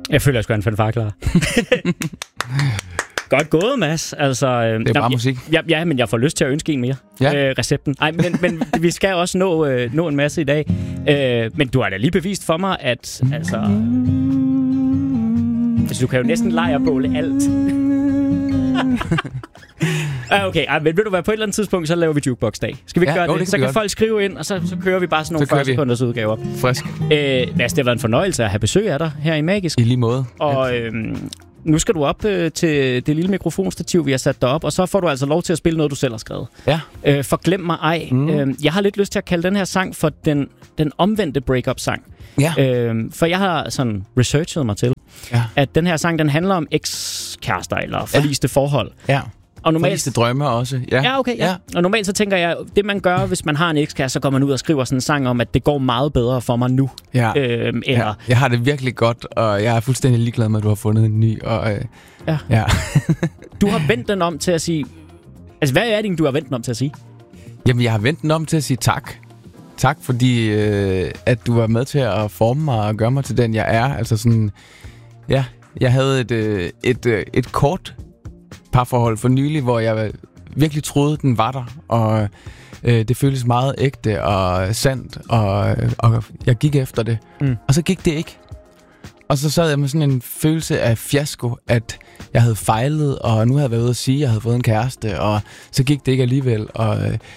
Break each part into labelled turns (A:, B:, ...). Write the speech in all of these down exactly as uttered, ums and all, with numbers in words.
A: Jeg føler, jeg skal have en fanfare klar. Godt gået, Mads. Altså, øh,
B: det er bare
A: der,
B: musik.
A: Ja, ja, men jeg får lyst til at ønske en mere.
B: Ja.
A: Øh, recepten. Ej, men, men vi skal også nå, øh, nå en masse i dag. Øh, men du har da lige bevist for mig, at altså, altså du kan jo næsten lejrbåle alt. ah, okay, ah, men ved du hvad, på et eller andet tidspunkt, så laver vi jukebox-dag. Skal vi ikke
B: ja,
A: gøre
B: jo,
A: det?
B: det
A: Så kan
B: godt.
A: folk skrive ind, og så, så kører vi bare sådan nogle fyrre sekunders udgaver.
B: Frisk.
A: Øh, Mads, det har været en fornøjelse at have besøg af dig her i Magisk.
B: I lige måde.
A: Og øh, nu skal du op øh, til det lille mikrofonstativ, vi har sat dig op, og så får du altså lov til at spille noget, du selv har skrevet.
B: Ja.
A: Øh, Forglem mig ej. Mm. Øh, jeg har lidt lyst til at kalde den her sang for den, den omvendte break-up-sang.
B: Ja.
A: Øh, for jeg har sådan researchet mig til,
B: ja.
A: at den her sang, den handler om ekskærester eller forliste ja. forhold.
B: Ja.
A: Og normalt
B: forliste drømme også. Ja.
A: Ja, okay, ja. ja. Og normalt så tænker jeg, det man gør, hvis man har en ekskæreste, så går man ud og skriver sådan en sang om, at det går meget bedre for mig nu.
B: Ja.
A: Øhm, eller...
B: ja. Jeg har det virkelig godt, og jeg er fuldstændig ligeglad med, at du har fundet en ny. Og, øh,
A: ja.
B: ja.
A: Du har vendt den om til at sige... Altså, hvad er det, du har vendt den om til at sige?
B: Jamen, jeg har vendt den om til at sige tak. Tak, fordi øh, at du var med til at forme mig og gøre mig til den, jeg er. Altså sådan... Ja, jeg havde et, øh, et, øh, et kort parforhold for nylig, hvor jeg virkelig troede, den var der, og øh, det føltes meget ægte og sandt, og, og jeg gik efter det. Mm. Og så gik det ikke. Og så sad jeg med sådan en følelse af fiasko, at jeg havde fejlet, og nu havde jeg været ude at sige, at jeg havde fået en kæreste, og så gik det ikke alligevel. Og,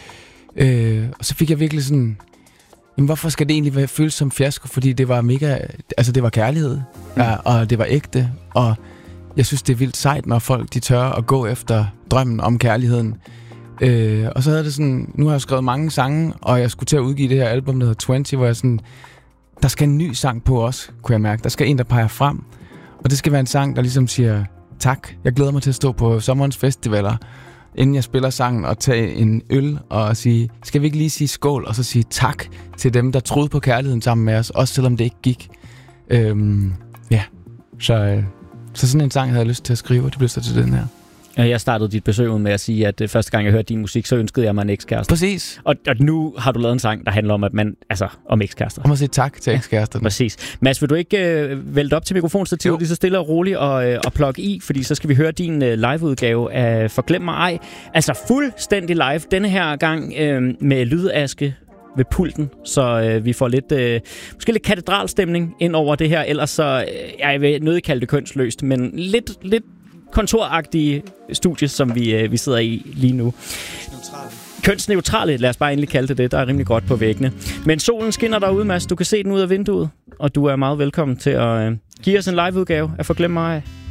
B: øh, og så fik jeg virkelig sådan... Jamen, hvorfor skal det egentlig være føles som fiasko? Fordi det var mega... Altså, det var kærlighed, mm. ja, og det var ægte, og jeg synes, det er vildt sejt, når folk de tør at gå efter drømmen om kærligheden. Øh, og så havde det sådan... Nu har jeg skrevet mange sange, og jeg skulle til at udgive det her album, der hedder tyve, hvor jeg sådan... Der skal en ny sang på os, kunne jeg mærke. Der skal en, der peger frem. Og det skal være en sang, der ligesom siger tak. Jeg glæder mig til at stå på sommerens festivaler, inden jeg spiller sangen, og tage en øl og sige, skal vi ikke lige sige skål, og så sige tak til dem, der troede på kærligheden sammen med os, også selvom det ikke gik. Øhm, ja, så, øh, så sådan en sang havde jeg lyst til at skrive, og det blev så til den her.
A: Jeg startede dit besøg ud med at sige, at første gang jeg hørte din musik, så ønskede jeg mig en ekskæreste.
B: Præcis.
A: Og, og nu har du lavet en sang, der handler om, at man, altså, om ekskærester.
B: Om at sige tak til ekskæresterne.
A: Præcis. Mads, vil du ikke øh, vælte op til mikrofonstativet lige så stille og roligt og, øh, og plukke i, fordi så skal vi høre din øh, liveudgave af Forglem mig ej. Altså fuldstændig live denne her gang øh, med lydaske ved pulten, så øh, vi får lidt, øh, måske lidt katedralstemning ind over det her. Ellers så, øh, jeg vil nødig kalde det kønsløst, men lidt, lidt kontoragtige studie, som vi, øh, vi sidder i lige nu. Kønsneutrale, lad os bare endelig kalde det det. Der er rimelig godt på væggene. Men solen skinner derude, Mads. Du kan se den ud af vinduet, og du er meget velkommen til at øh, give os en liveudgave af Forglem mig ej.